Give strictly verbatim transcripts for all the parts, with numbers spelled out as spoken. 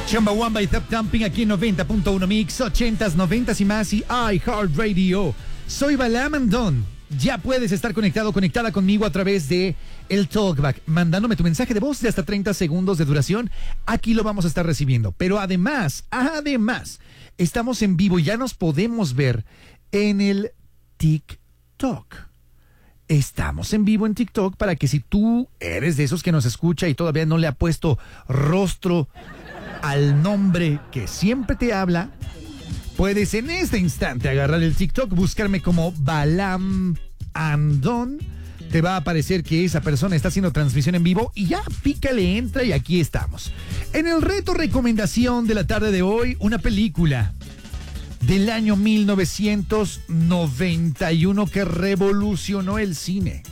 Chumbawamba y Tap Thumping aquí en noventa punto uno Mix, ochentas, noventas y más y iHeartRadio. Soy Balam Andón. Ya puedes estar conectado, conectada conmigo a través de el Talkback, mandándome tu mensaje de voz de hasta treinta segundos de duración. Aquí lo vamos a estar recibiendo. Pero además, además, estamos en vivo y ya nos podemos ver en el TikTok. Estamos en vivo en TikTok para que si tú eres de esos que nos escucha y todavía no le ha puesto rostro al nombre que siempre te habla, puedes en este instante agarrar el TikTok, buscarme como Balam Andón. Te va a aparecer que esa persona está haciendo transmisión en vivo y ya pícale, entra y aquí estamos. En el reto recomendación de la tarde de hoy, una película del año mil novecientos noventa y uno que revolucionó el cine.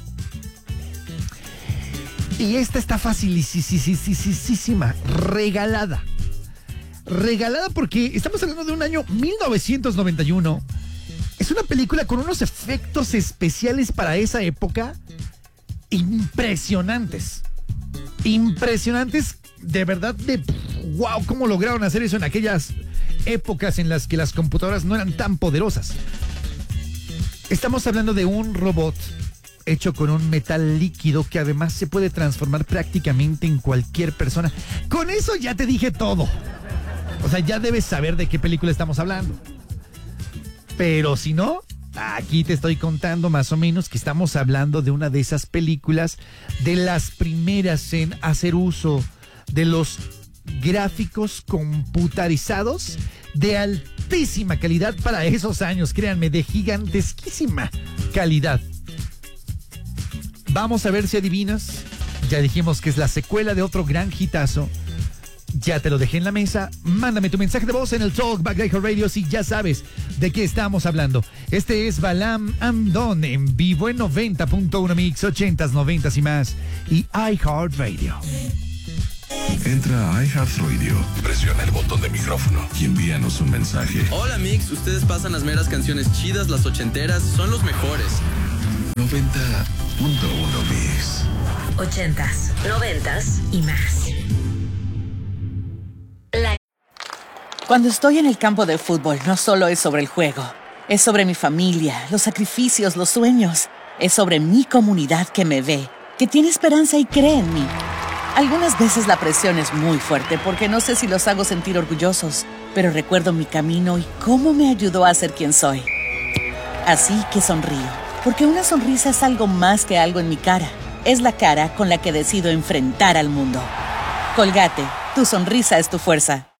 Y esta está facilísima, regalada. Regalada porque estamos hablando de un año mil novecientos noventa y uno. Es una película con unos efectos especiales para esa época impresionantes. Impresionantes, de verdad, de wow, cómo lograron hacer eso en aquellas épocas en las que las computadoras no eran tan poderosas. Estamos hablando de un robot hecho con un metal líquido que además se puede transformar prácticamente en cualquier persona. Con eso ya te dije todo. O sea, ya debes saber de qué película estamos hablando. Pero si no, aquí te estoy contando más o menos que estamos hablando de una de esas películas, de las primeras en hacer uso de los gráficos computarizados de altísima calidad para esos años, créanme, de gigantesquísima calidad. Vamos a ver si adivinas. Ya dijimos que es la secuela de otro gran hitazo. Ya te lo dejé en la mesa. Mándame tu mensaje de voz en el Talkback de iHeartRadio si ya sabes de qué estamos hablando. Este es Balam Andón en vivo en noventa punto uno Mix, ochentas, noventas y más y iHeartRadio. Entra a iHeartRadio, presiona el botón de micrófono y envíanos un mensaje. Hola Mix, ustedes pasan las meras canciones chidas, las ochenteras, son los mejores. noventa punto uno Mix. Ochentas, noventas y más. Cuando estoy en el campo de fútbol, no solo es sobre el juego. Es sobre mi familia, los sacrificios, los sueños. Es sobre mi comunidad que me ve, que tiene esperanza y cree en mí. Algunas veces la presión es muy fuerte porque no sé si los hago sentir orgullosos, pero recuerdo mi camino y cómo me ayudó a ser quien soy. Así que sonrío, porque una sonrisa es algo más que algo en mi cara. Es la cara con la que decido enfrentar al mundo. Colgate, tu sonrisa es tu fuerza.